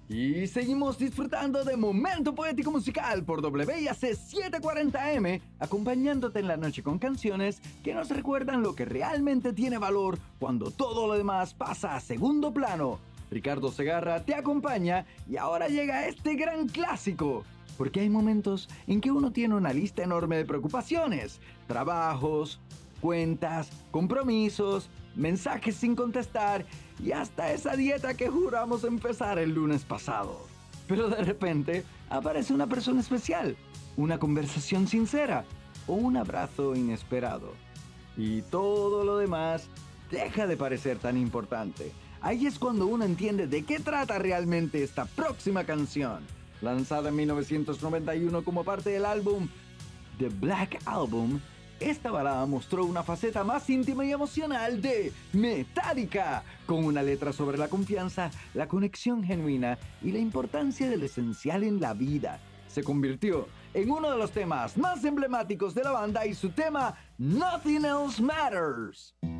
Y seguimos disfrutando de Momento Poético Musical por WIAC 740M, acompañándote en la noche con canciones que nos recuerdan lo que realmente tiene valor cuando todo lo demás pasa a segundo plano. Ricardo Segarra te acompaña y ahora llega este gran clásico. Porque hay momentos en que uno tiene una lista enorme de preocupaciones, trabajos, cuentas, compromisos, mensajes sin contestar y hasta esa dieta que juramos empezar el lunes pasado. Pero de repente aparece una persona especial, una conversación sincera o un abrazo inesperado. Y todo lo demás deja de parecer tan importante. Ahí es cuando uno entiende de qué trata realmente esta próxima canción. Lanzada en 1991 como parte del álbum The Black Album, esta balada mostró una faceta más íntima y emocional de Metallica, con una letra sobre la confianza, la conexión genuina y la importancia del esencial en la vida. Se convirtió en uno de los temas más emblemáticos de la banda y su tema Nothing Else Matters.